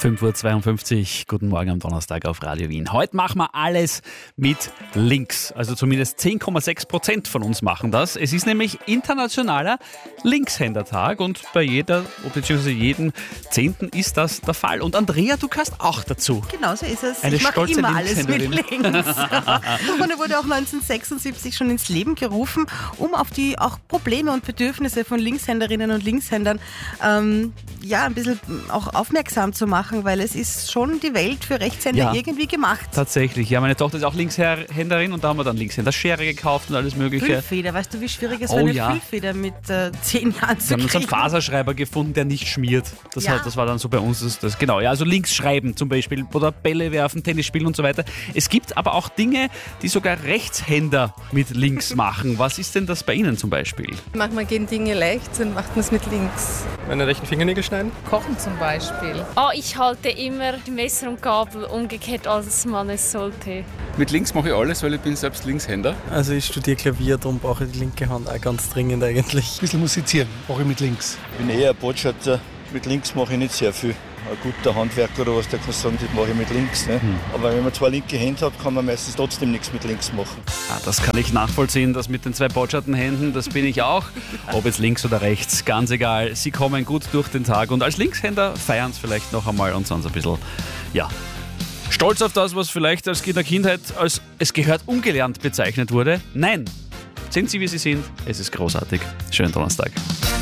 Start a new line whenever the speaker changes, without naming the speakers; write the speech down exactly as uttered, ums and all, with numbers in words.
fünf Uhr zweiundfünfzig, guten Morgen am Donnerstag auf Radio Wien. Heute machen wir alles mit links, also zumindest zehn Komma sechs Prozent von uns machen das. Es ist nämlich internationaler Linkshändertag und bei jeder, bzw. jedem Zehnten ist das der Fall. Und Andrea, du gehörst auch dazu.
Genau so ist es.
Eine
ich mache
stolze
immer alles mit
Linkshänderin.
links. Und er wurde auch neunzehnhundertsechsundsiebzig schon ins Leben gerufen, um auf die auch Probleme und Bedürfnisse von Linkshänderinnen und Linkshändern ähm, ja, ein bisschen auch aufmerksam zu machen, weil es ist schon die Welt für Rechtshänder
Ja.
irgendwie gemacht.
Tatsächlich, ja, meine Tochter ist auch Linkshänderin und da haben wir dann Linkshänderschere gekauft und alles mögliche.
Füllfeder, weißt du, wie schwierig es
Oh
war, eine
ja.
Füllfeder mit äh, zehn Jahren zu
Wir haben uns einen
kriegen?
Faserschreiber gefunden, der nicht schmiert. Das,
Ja.
hat, das war dann so bei uns. Das, das, genau, ja, also links schreiben zum Beispiel oder Bälle werfen, Tennis spielen und so weiter. Es gibt aber auch Dinge, die sogar Rechtshänder mit links machen. Was ist denn das bei Ihnen zum Beispiel?
Manchmal gehen Dinge leicht und macht man es mit links.
Meine rechten Fingernägel schneiden?
Kochen zum Beispiel.
Oh, ich halte immer die Messer und Gabel umgekehrt, als man es sollte.
Mit links mache ich alles, weil ich bin selbst Linkshänder.
Also ich studiere Klavier, darum brauche ich die linke Hand auch ganz dringend eigentlich.
Ein bisschen musizieren, mache ich mit links.
Ich bin eher ein Botschafter. Mit links mache ich nicht sehr viel. Ein guter Handwerker oder was, der kann sagen, das mache ich mit links. Ne? Hm. Aber wenn man zwei linke Hände hat, kann man meistens trotzdem nichts mit links machen.
Ah, das kann ich nachvollziehen, das mit den zwei botscherten Händen, das bin ich auch. Ob jetzt links oder rechts, ganz egal. Sie kommen gut durch den Tag und als Linkshänder feiern es vielleicht noch einmal und sonst ein bisschen, ja, stolz auf das, was vielleicht als in der Kindheit als es gehört ungelernt bezeichnet wurde. Nein, sind Sie, wie Sie sind, es ist großartig. Schönen Donnerstag.